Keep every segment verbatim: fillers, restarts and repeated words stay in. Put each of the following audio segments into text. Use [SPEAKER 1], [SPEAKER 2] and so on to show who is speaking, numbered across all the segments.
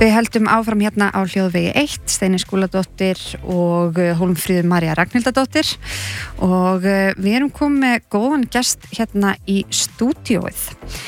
[SPEAKER 1] Við heldum áfram hérna á Hljóðvegi eitt, Steini Skúladóttir og Hólmfríður María Ragnhildardóttir og við erum komið með góðan gest hérna í stúdíóið.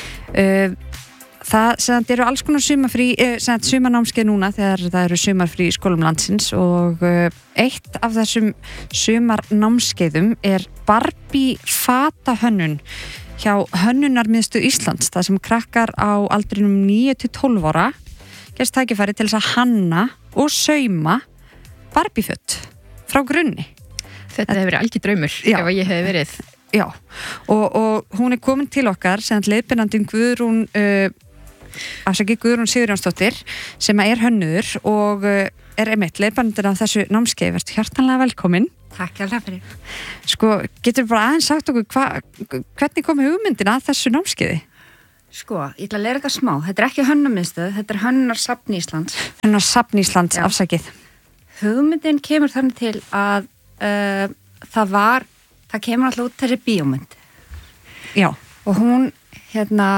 [SPEAKER 1] Það sem eru alls konar sumarfrí, sem sumarnámskeið núna þegar það eru sumarfrí í skólum landsins og eitt af þessum sumarnámskeiðum er Barbie fatahönnun hjá Hönnunarmiðstöð Íslands, það sem krakkar á aldrinum níu til tólf ára gerst tækifæri til þess að hanna og sauma Barbie-föt frá grunni.
[SPEAKER 2] Þetta hefur verið algjör draumur
[SPEAKER 1] Já.
[SPEAKER 2] ef ég hef verið.
[SPEAKER 1] Já, og, og hún er komin til okkar sem leiðbeinandinn Guðrún uh, afsakið Guðrún Sigurjónsdóttir sem er hönnuður og uh, er einmitt leiðbeinandinn af þessu námskeið. Vertu hjartanlega velkomin.
[SPEAKER 3] Takk alveg fyrir.
[SPEAKER 1] Sko, getur bara aðeins sagt okkur hva, hvernig kom hugmyndin að þessu námskeiði?
[SPEAKER 3] Sko, ég ætla að lera þetta smá. Þetta er ekki Hönnunarmiðstöð, þetta er Hönnunarsafn Íslands.
[SPEAKER 1] Hönnunarsafn Íslands,
[SPEAKER 3] Já.
[SPEAKER 1] afsakið.
[SPEAKER 3] Hugmyndin kemur þannig til að uh, það var, það kemur alltaf út þessi bíómynd.
[SPEAKER 1] Já.
[SPEAKER 3] Og hún, hérna,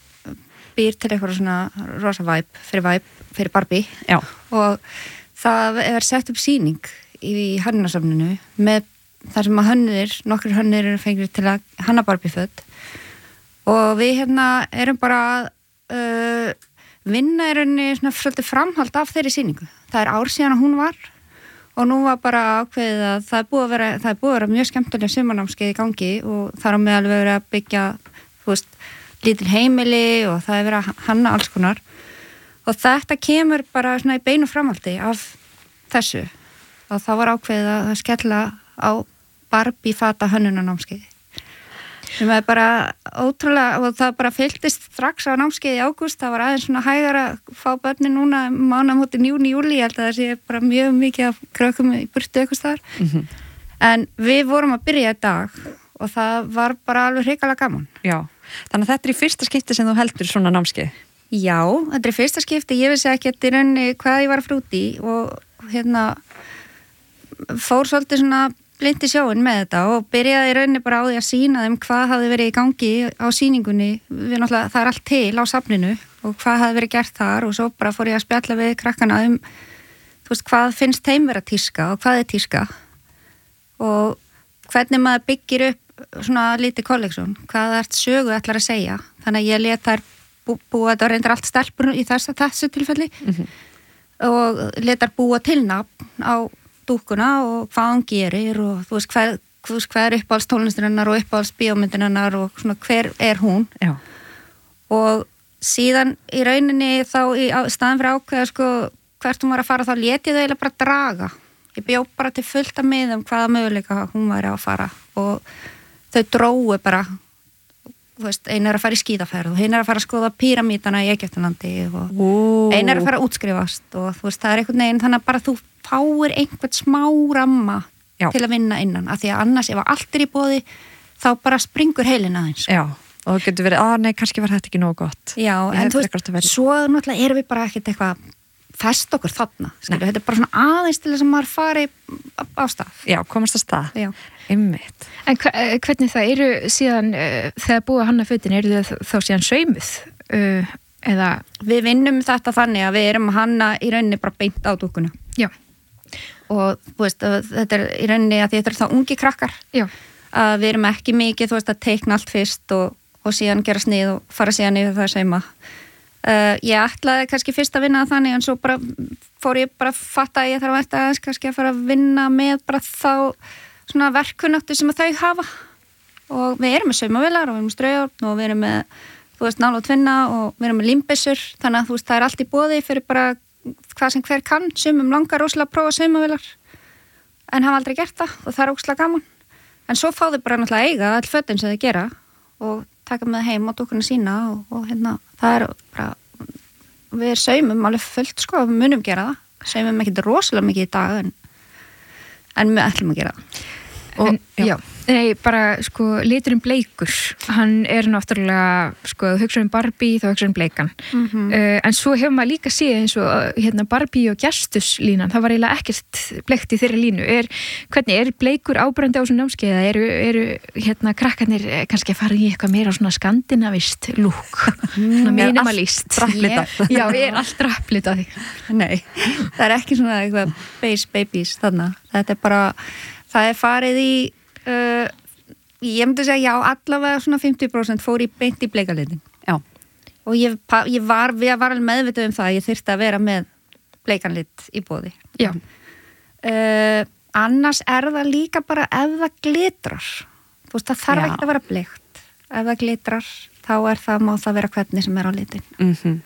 [SPEAKER 3] býr til eitthvað svona rosa væp, fyrir væp, fyrir Barbie.
[SPEAKER 1] Já.
[SPEAKER 3] Og það er sett upp sýning í Hönnunarsafninu með þar sem að hönnuðir, nokkur hönnuðir eru fengir til að hanna Barbie-föt. Og við hérna erum bara að uh, vinna í rauninni svona svolítið framhald af þeirri sýningu. Það er ár síðan að hún var og nú var bara ákveðið að það er búið að vera, það er búið að vera mjög skemmtilega sumarnámskeið í gangi og þar á meðal verið að byggja, þú veist, lítil heimili og það er verið að hanna alls konar. Og þetta kemur bara svona í beinu framhaldi af þessu. Og það var ákveðið að skella á Barbie fata hönnunarnámskeiði. sem er bara ótrúlega, og það bara fylltist strax á námskeiði í ágúst, það var aðeins svona hægar að fá börni núna mánamótin júni, júli, ég held að það sé bara mjög mikið af krökkum í burtu eitthvað þar. Mm-hmm. En við vorum að byrja í dag og það var bara alveg hrikalega gaman.
[SPEAKER 1] Já, þannig að þetta er í fyrsta skipti sem þú heldur svona námskeið.
[SPEAKER 3] Já, þetta er í fyrsta skipti, ég vissi ekki í rauninni hvað ég var að frúti og hérna fór svolítið svona blindi sjóin með þetta og byrjaði í rauninni bara á því að sýna þeim hvað hafði verið í gangi á sýningunni. Við náttúrulega, það er allt til á safninu og hvað hafði verið gert þar og svo bara fór ég að spjalla við krakkana um, þú veist, hvað finnst þeim vera tíska og hvað er tíska og hvernig maður byggir upp svona lítið kolleksjón, hvað ert sögu ætlar að segja. Þannig að ég let þær bú, búa, þetta reyndar allt stelpur í þessu, þessu tilfelli mm-hmm. og let þær búa til nafn á dúkkuna og hvað hann gerir og þú veist hver, þú veist hver er uppáhalds tónlistarinnar og uppáhalds bíómyndirinnar og svona hver er hún.
[SPEAKER 1] Já.
[SPEAKER 3] Og síðan í rauninni þá í staðan fyrir ákveða sko hvert hún var að fara þá lét ég það eiginlega bara draga. Ég bjó bara til fullt að miðum hvaða möguleika hún væri að fara og þau dróu bara, þú veist, einn er að fara í skíðaferð og hinn er að fara að skoða píramítana í Egyptalandi og
[SPEAKER 1] Ó.
[SPEAKER 3] einn er að fara að útskrifast og þú veist, það er einhvern veginn þannig að bara þú fáir einhvern smá ramma Já. Til að vinna innan, af því að annars ef allt er í boði, þá bara springur heilin aðeins.
[SPEAKER 1] Já, og það getur verið, að nei, kannski var þetta ekki nógu gott.
[SPEAKER 3] Já,
[SPEAKER 1] Ég
[SPEAKER 3] en þú veist, svo náttúrulega erum við bara ekkert eitthvað fest okkur þarna, skilur, þetta er bara svona aðeins til þess að maður fari á stað.
[SPEAKER 1] Já, komast að stað.
[SPEAKER 3] Já.
[SPEAKER 1] Einmitt.
[SPEAKER 2] En hvernig það eru síðan, uh, þegar búið hanna fötin, eru þau þá síðan saumuð? Uh, eða...
[SPEAKER 3] Við vinnum þetta þannig að við erum að hanna í rauninni bara beint á dúkkuna.
[SPEAKER 2] Já.
[SPEAKER 3] Og þú veist, þetta er í rauninni að þetta er þá ungi krakkar.
[SPEAKER 2] Já.
[SPEAKER 3] Að við erum ekki mikið, þú veist, að teikna allt fyrst og, og síðan gera snið og fara síðan yfir það að sauma. Uh, ég ætlaði kannski fyrst að vinna þannig en svo bara fór ég bara að fatta að ég þarf að ætta aðeins kannski að fara að vinna með bara þá svona verkkunnáttu sem að þau hafa og við erum með saumavélar og við erum með straujárn og við erum með, þú veist, nála og tvinna og við erum með límbissur, þannig að þú veist, það er allt í boði fyrir bara hvað sem hver kann, sumum langar rosalega að prófa saumavélar en hafa aldrei gert það og það er ógeðslega gaman en svo fá þau bara náttúrulega eiga all fötin sem þau gera og taka með heim á dúkkuna sína og, og hérna, það er bara, við saumum alveg fullt sko, við munum gera það, saumum ekki rosalega mikið í dag en, en við ætlum að gera það.
[SPEAKER 2] Og, en, já. já, Nei, bara sko liturinn bleikur, hann er náttúrulega sko, hugsa um Barbie þá hugsa um bleikan
[SPEAKER 3] Mhm.
[SPEAKER 2] uh, en svo hefur maður líka séð eins og uh, hérna Barbie og Gestus línan, það var eiginlega ekkert bleikt í þeirri línu, er, hvernig er bleikur áberandi á þessum námskeið, eða eru, eru hérna krakkarnir eh, kannski að fara í eitthvað meira svona skandinavist lúk svona minimalist
[SPEAKER 1] drapplitað.
[SPEAKER 2] Ég- Já, ég er allt drapplitað
[SPEAKER 3] Nei, það er ekki svona eitthvað base babies þarna. Þetta er bara, það er farið í, uh, ég myndi segja já, allavega svona fimmtíu prósent fór í beint í bleikalitin.
[SPEAKER 1] Já.
[SPEAKER 3] Og ég, pa- ég var, við var alveg meðvitað um það að ég þyrfti að vera með bleikanlit í boði.
[SPEAKER 2] Já,
[SPEAKER 3] Uh, annars er það líka bara ef það glitrar. Þú veist, það þarf
[SPEAKER 1] Já.
[SPEAKER 3] ekki að vera bleikt. Ef það glitrar, þá er það, má það vera hvernig sem er á litin.
[SPEAKER 1] Mhm.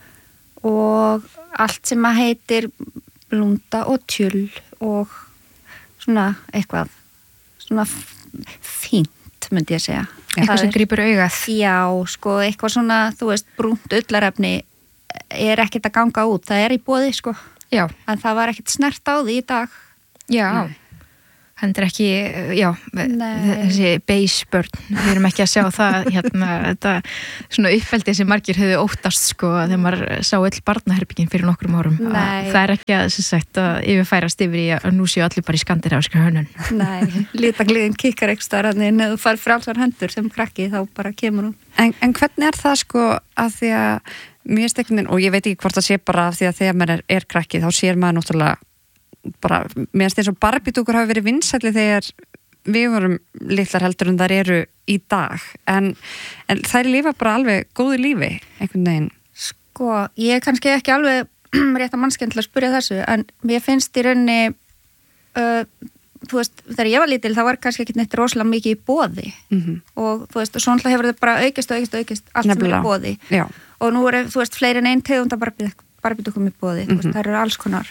[SPEAKER 3] Og allt sem að heitir blúnda og tjull og svona eitthvað svona f- fínt myndi ég segja.
[SPEAKER 2] eitthvað
[SPEAKER 3] Það
[SPEAKER 2] sem
[SPEAKER 3] er-
[SPEAKER 2] grípur augað
[SPEAKER 3] Já, sko, eitthvað svona, þú veist, brúnt ullarefni er ekkert að ganga út, það er í boði, sko,
[SPEAKER 2] Já,
[SPEAKER 3] en það var ekkert snert á því í dag.
[SPEAKER 2] já Hann er ekki, já,
[SPEAKER 3] Nei.
[SPEAKER 2] þessi beige börn, við erum ekki að sjá það, hérna, þetta svona uppeldi sem margir höfðu óttast, sko, þegar maður sá öll barnaherbyggin fyrir nokkrum árum.
[SPEAKER 3] Nei.
[SPEAKER 2] Það er ekki að, sem sagt, að yfirfærast yfir í að nú séu allir bara í skandinavískri hönnun.
[SPEAKER 3] Nei, litagliðin kikkar ekki starf en ef þú fær frálsar hendur sem krakki þá bara kemur hún.
[SPEAKER 1] En, en hvernig er það sko að því að mjög steknin, og ég veit ekki hvort það sé bara af því að þegar maður er, er krakki þá sér maður náttúrulega bara, mér finnst eins og Barbie-dúkur hafa verið vinsælli þegar við vorum litlar heldur en þær eru í dag, en, en þær lifa bara alveg góðu lífi, einhvern veginn.
[SPEAKER 3] Sko, ég er kannski ekki alveg rétt að mannskinn til að spyrja þessu, en mér finnst í rauninni, uh, þú veist, þegar ég var lítil þá var kannski ekki neitt rosalega mikið í boði
[SPEAKER 1] Mm
[SPEAKER 3] og þú veist, og svo náttúrulega hefur þetta bara aukist og aukist og aukist allt sem er
[SPEAKER 1] Nefnilega.
[SPEAKER 3] í boði
[SPEAKER 1] Já,
[SPEAKER 3] og nú er, þú veist, fleiri en einn tegund að Barbie-dúkum í boði, þú veist, þær eru alls konar.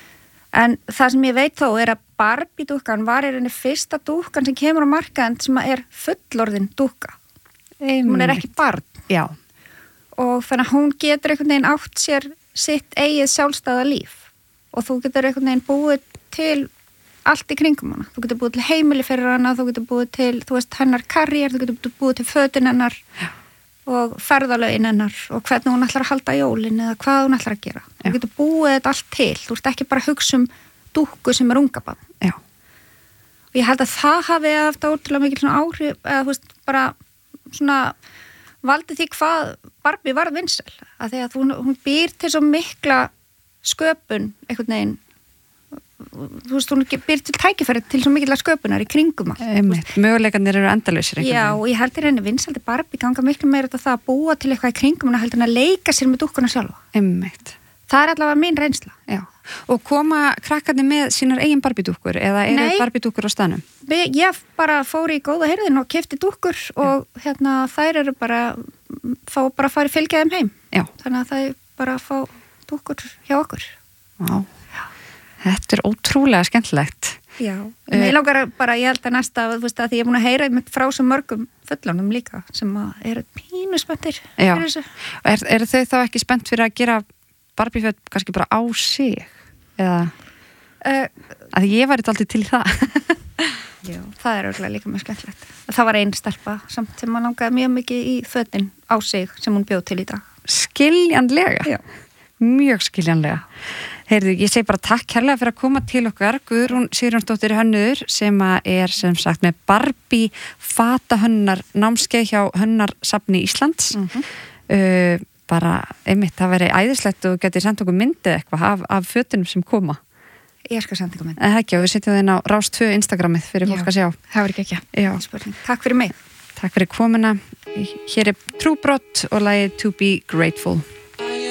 [SPEAKER 3] En það sem ég veit þó er að Barbie-dúkkan var í rauninni fyrsta dúkkan sem kemur á markaðinn sem er fullorðin dúkka. Hún er ekki barn.
[SPEAKER 1] já,
[SPEAKER 3] Og þannig að hún getur einhvern veginn átt sér sitt eigið sjálfstæða líf og þú getur einhvern veginn búið til allt í kringum hana. Þú getur búið til heimili fyrir hana, þú getur búið til, þú veist, hennar karriér, þú getur búið til fötin hennar
[SPEAKER 1] Já.
[SPEAKER 3] og ferðalögin hennar og hvernig hún ætlar að halda jólin eða hvað hún ætlar að gera.
[SPEAKER 1] Já.
[SPEAKER 3] Þú getur búið þetta allt til. Þú ert ekki bara að hugsa um dúkku sem er ungabann.
[SPEAKER 1] já,
[SPEAKER 3] Og ég held að það hafi haft ótrúlega mikil svona áhrif eða þú veist, bara svona valdið því hvað Barbie varð vinsæl. Að því að hún, hún býr til svo mikla sköpun einhvern veginn, þú veist, hún býr til tækifæri til svo mikilla sköpunar í kringum allt.
[SPEAKER 1] einmitt, möguleikarnir eru endalausir einhvern
[SPEAKER 3] Já,
[SPEAKER 1] veginn.
[SPEAKER 3] og ég held í reyni vinsældi Barbie ganga miklu meira út af það að búa til eitthvað í kringum hana heldur en að leika sér með dúkkuna sjálfa.
[SPEAKER 1] Einmitt,
[SPEAKER 3] Það er allavega mín reynsla.
[SPEAKER 1] já. Og koma krakkarnir með sínar eigin Barbie-dúkkur eða eru
[SPEAKER 3] Nei.
[SPEAKER 1] Barbie-dúkkur á staðnum?
[SPEAKER 3] Við- Ég bara fór í góða heyrðin og keypti dúkkur og hérna þær eru bara, fá bara að fara í fylgja þeim heim.
[SPEAKER 1] Já,
[SPEAKER 3] Þannig að þau bara fá dúkkur hjá okkur.
[SPEAKER 1] já. Þetta er ótrúlega skemmtilegt.
[SPEAKER 3] Já. Mér langar bara, ég held að næsta, þú veist að því ég er búin að heyra einmitt frá svo mörgum fullunum líka sem að eru pínu spenntir
[SPEAKER 1] Já.
[SPEAKER 3] fyrir þessu.
[SPEAKER 1] Er, eru þau þá ekki spennt fyrir að gera Barbie-föt kannski bara á sig? Eða,
[SPEAKER 3] Uh,
[SPEAKER 1] að ég væri alltaf til í það.
[SPEAKER 3] já, það er örgulega líka mjög skemmtilegt. Það var einn stelpa samt sem að langaði mjög mikið í fötin á sig sem hún bjóð til í dag.
[SPEAKER 1] Skiljanlega.
[SPEAKER 3] Já.
[SPEAKER 1] Mjög skiljanlega. Heyrðu, ég segi bara takk kærlega fyrir að koma til okkar. Guðrún Sigurjónsdóttir hönnuður sem að er sem sagt með Barbie fatahönnar námskeið hjá Hönnarsafni Íslands.
[SPEAKER 3] Mhm.
[SPEAKER 1] uh, bara, einmitt, það veri æðislegt og getið sendt okkur myndið eitthvað af, af fötunum sem koma.
[SPEAKER 3] Ég skal senda ykkur mynd.
[SPEAKER 1] Eða ekki, og við setjum þeim á Rás tvö Instagramið fyrir fólk að sjá.
[SPEAKER 2] Það var ekki ekki.
[SPEAKER 1] Já,
[SPEAKER 3] Spurning. Takk fyrir mig.
[SPEAKER 1] takk fyrir komuna. Hér er Trúbrott og lagið To Be Grateful.